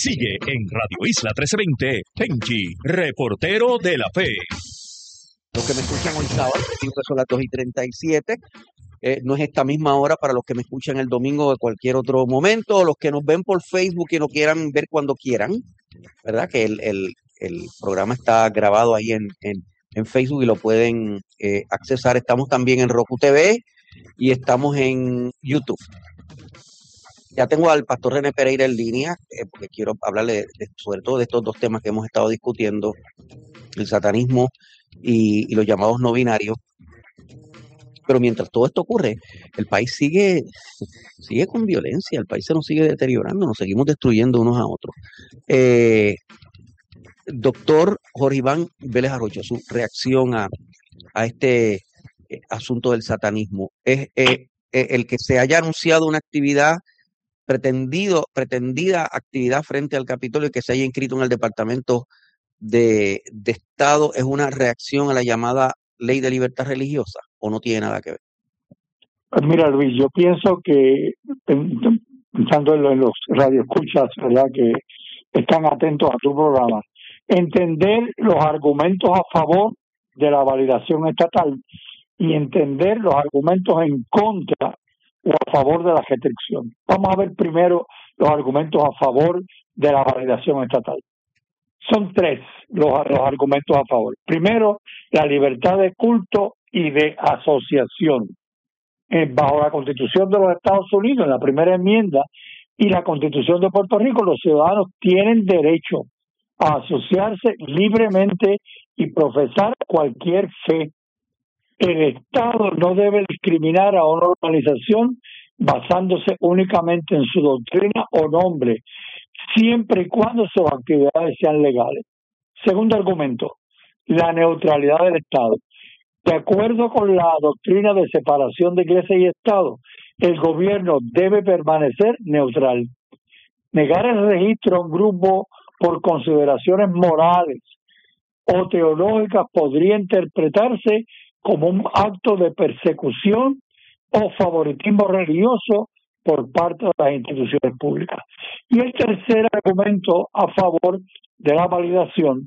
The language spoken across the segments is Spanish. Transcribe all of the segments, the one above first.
Sigue en Radio Isla 1320, Tenchi, reportero de la fe. Los que me escuchan hoy sábado, siempre son las 2:37. No es esta misma hora para los que me escuchan el domingo o de cualquier otro momento, o los que nos ven por Facebook y nos quieran ver cuando quieran, ¿verdad? Que el programa está grabado ahí en Facebook y lo pueden accesar. Estamos también en Roku TV y estamos en YouTube. Ya tengo al pastor René Pereira en línea, porque quiero hablarle sobre todo de estos dos temas que hemos estado discutiendo, el satanismo y los llamados no binarios. Pero mientras todo esto ocurre, el país sigue con violencia, el país se nos sigue deteriorando, nos seguimos destruyendo unos a otros. Doctor Jorge Iván Vélez Arroyo, su reacción a este asunto del satanismo. ¿Es el que se haya anunciado una actividad, pretendida actividad frente al Capitolio, que se haya inscrito en el Departamento de Estado, es una reacción a la llamada Ley de Libertad Religiosa, o no tiene nada que ver? Pues mira, Luis, yo pienso que, pensando en los radioescuchas, ¿verdad?, que están atentos a tu programa, entender los argumentos a favor de la validación estatal y entender los argumentos en contra o a favor de la restricción. Vamos a ver primero los argumentos a favor de la validación estatal. Son tres los argumentos a favor. Primero, la libertad de culto y de asociación. Bajo la Constitución de los Estados Unidos, en la primera enmienda, y la Constitución de Puerto Rico, los ciudadanos tienen derecho a asociarse libremente y profesar cualquier fe. El Estado no debe discriminar a una organización basándose únicamente en su doctrina o nombre, siempre y cuando sus actividades sean legales. Segundo argumento, la neutralidad del Estado. De acuerdo con la doctrina de separación de Iglesia y Estado, el gobierno debe permanecer neutral. Negar el registro a un grupo por consideraciones morales o teológicas podría interpretarse como un acto de persecución o favoritismo religioso por parte de las instituciones públicas. Y el tercer argumento a favor de la validación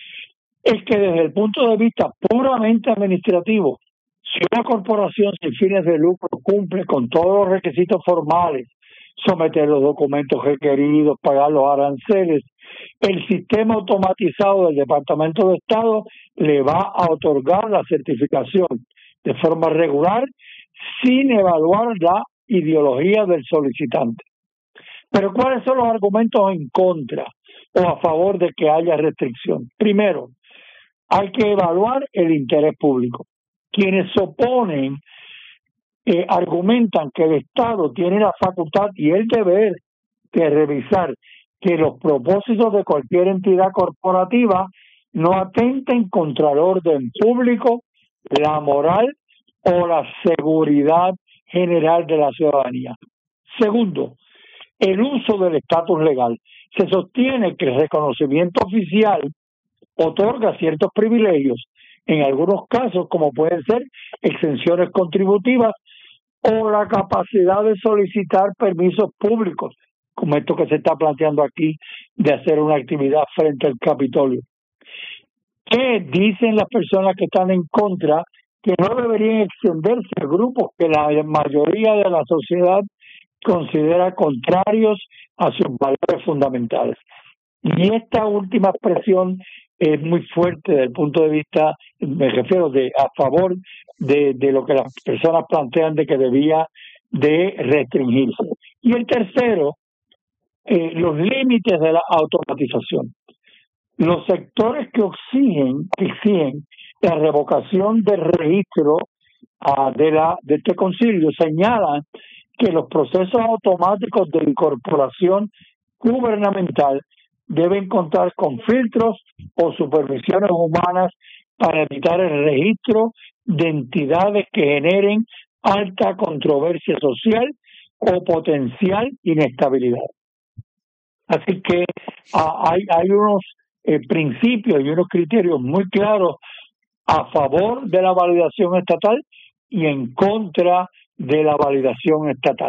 es que desde el punto de vista puramente administrativo, si una corporación sin fines de lucro cumple con todos los requisitos formales, someter los documentos requeridos, pagar los aranceles, el sistema automatizado del Departamento de Estado le va a otorgar la certificación de forma regular sin evaluar la ideología del solicitante. Pero ¿cuáles son los argumentos en contra o a favor de que haya restricción? Primero, hay que evaluar el interés público. Quienes se oponen argumentan que el Estado tiene la facultad y el deber de revisar que los propósitos de cualquier entidad corporativa no atenten contra el orden público, la moral o la seguridad general de la ciudadanía. Segundo, el uso del estatus legal. Se sostiene que el reconocimiento oficial otorga ciertos privilegios, en algunos casos como pueden ser exenciones contributivas o la capacidad de solicitar permisos públicos, como esto que se está planteando aquí de hacer una actividad frente al Capitolio. ¿Qué dicen las personas que están en contra? Que no deberían extenderse a grupos que la mayoría de la sociedad considera contrarios a sus valores fundamentales. Y esta última expresión es muy fuerte desde el punto de vista, me refiero a favor de lo que las personas plantean de que debía de restringirse. Y el tercero, los límites de la automatización. Los sectores que exigen la revocación del registro de este concilio señalan que los procesos automáticos de incorporación gubernamental deben contar con filtros o supervisiones humanas para evitar el registro de entidades que generen alta controversia social o potencial inestabilidad. Así que hay unos principios y unos criterios muy claros a favor de la validación estatal y en contra de la validación estatal.